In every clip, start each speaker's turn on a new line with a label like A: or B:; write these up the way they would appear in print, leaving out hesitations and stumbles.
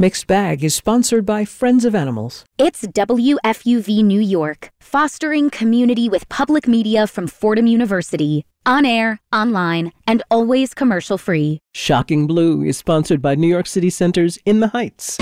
A: Mixed Bag is sponsored by Friends of Animals.
B: It's WFUV New York, fostering community with public media from Fordham University. On air, online, and always commercial-free.
A: Shocking Blue is sponsored by New York City Centers in the Heights.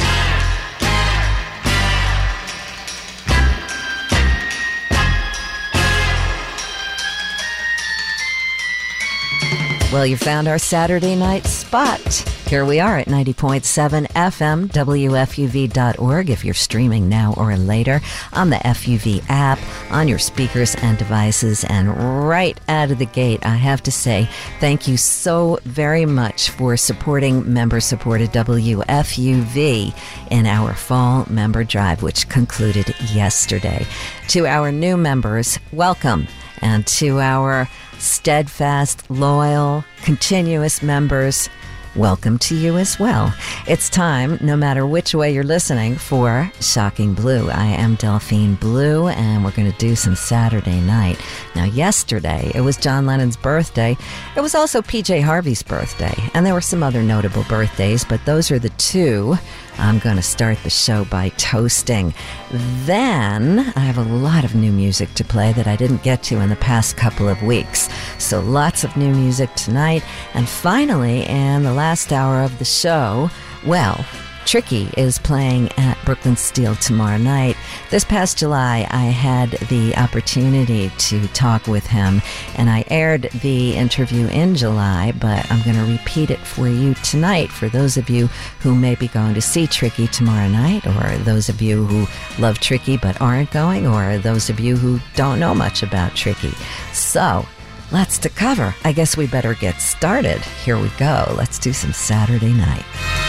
C: Well, you found our Saturday night spot. Here we are at 90.7 FM, WFUV.org, if you're streaming now or later, on the FUV app, on your speakers and devices. And right out of the gate, I have to say thank you so very much for supporting member-supported WFUV in our fall member drive, which concluded yesterday. To our new members, welcome. And to our steadfast, loyal, continuous members, welcome to you as well. It's time, no matter which way you're listening, for Shocking Blue. I am Delphine Blue, and we're going to do some Saturday night. Now, yesterday, it was John Lennon's birthday. It was also PJ Harvey's birthday, and there were some other notable birthdays, but those are the two I'm going to start the show by toasting. Then, I have a lot of new music to play that I didn't get to in the past couple of weeks. So lots of new music tonight. And finally, in the last hour of the show, well, Tricky is playing at Brooklyn Steel tomorrow night. This past July, I had the opportunity to talk with him, and I aired the interview in July, but I'm going to repeat it for you tonight for those of you who may be going to see Tricky tomorrow night, or those of you who love Tricky but aren't going, or those of you who don't know much about Tricky. So, lots to cover. I guess we better get started. Here we go. Let's do some Saturday night.